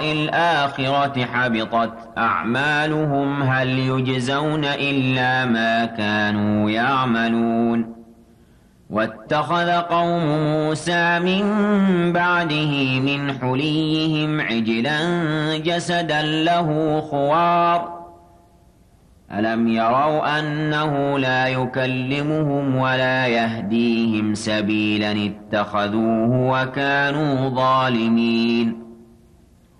لقاء الآخرة حبطت أعمالهم هل يجزون إلا ما كانوا يعملون واتخذ قوم موسى من بعده من حليهم عجلا جسدا له خوار ألم يروا أنه لا يكلمهم ولا يهديهم سبيلا اتخذوه وكانوا ظالمين